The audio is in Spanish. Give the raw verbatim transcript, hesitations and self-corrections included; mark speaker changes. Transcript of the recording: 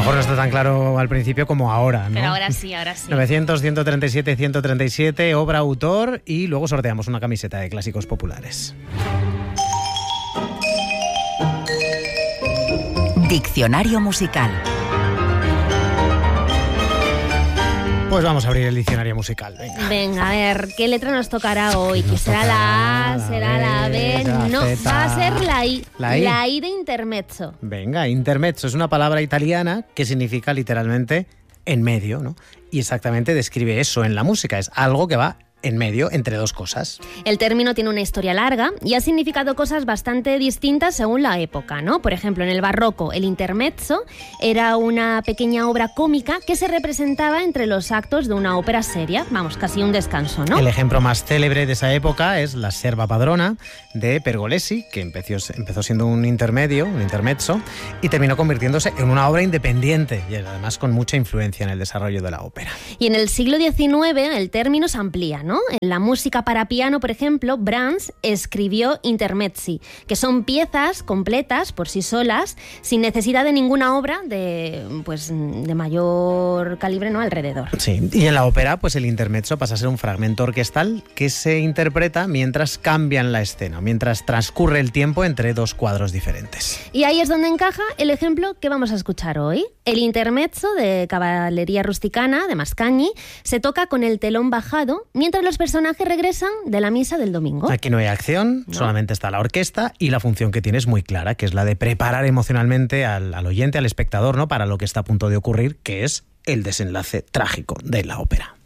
Speaker 1: mejor no está tan claro al principio como ahora, ¿no?
Speaker 2: Pero ahora sí, ahora sí.
Speaker 1: novecientos, ciento treinta y siete, ciento treinta y siete, obra, autor, y luego sorteamos una camiseta de clásicos populares.
Speaker 3: Diccionario musical.
Speaker 1: Pues vamos a abrir el diccionario musical. Venga,
Speaker 2: Venga, a ver, ¿qué letra nos tocará hoy? ¿Que será la A, será la B?
Speaker 1: la
Speaker 2: No,
Speaker 1: Z,
Speaker 2: va a ser la I.
Speaker 1: la I.
Speaker 2: La I de intermezzo.
Speaker 1: Venga, intermezzo es una palabra italiana que significa literalmente en medio, ¿no? Y exactamente describe eso en la música, es algo que va en medio entre dos cosas.
Speaker 2: El término tiene una historia larga y ha significado cosas bastante distintas según la época, ¿no? Por ejemplo, en el barroco, el intermezzo era una pequeña obra cómica que se representaba entre los actos de una ópera seria, vamos, casi un descanso, ¿no?
Speaker 1: El ejemplo más célebre de esa época es la Serva Padrona de Pergolesi, que empezó, empezó siendo un intermedio, un intermezzo, y terminó convirtiéndose en una obra independiente y además con mucha influencia en el desarrollo de la ópera.
Speaker 2: Y en el siglo diecinueve el término se amplía, ¿no? En la música para piano, por ejemplo, Brahms escribió intermezzi, que son piezas completas por sí solas, sin necesidad de ninguna obra de, pues, de mayor calibre, ¿no? Alrededor.
Speaker 1: Sí, y en la ópera, pues el intermezzo pasa a ser un fragmento orquestal que se interpreta mientras cambian la escena, mientras transcurre el tiempo entre dos cuadros diferentes.
Speaker 2: Y ahí es donde encaja el ejemplo que vamos a escuchar hoy. El intermezzo de Cavalleria Rusticana, de Mascagni, se toca con el telón bajado, mientras los personajes regresan de la misa del domingo.
Speaker 1: Aquí no hay acción,
Speaker 2: ¿no?
Speaker 1: Solamente está la orquesta y la función que tiene es muy clara, que es la de preparar emocionalmente al, al oyente, al espectador, ¿no? Para lo que está a punto de ocurrir, que es el desenlace trágico de la ópera.